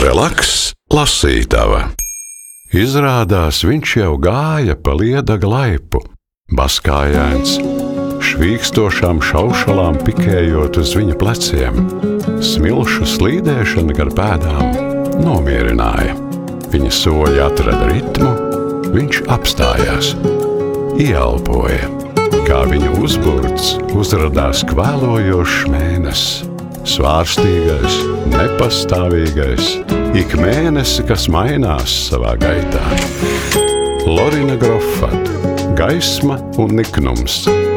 Relaks lasītava. Izrādās viņš jau gāja pa Liedaga laipu, baskājains, švīkstošām šaušalām pikējot uz viņa pleciem. Smilšu slīdēšana gar pēdām nomierināja. Viņa soļi atrada ritmu, viņš apstājās, ieelpoja. Kā viņa uzburts uzradās kvēlojošs mēnesis, svārstīgais, nepastāvīgais, ik mēnesi, kas mainās savā gaitā. Lorina Grofat, gaisma un niknums.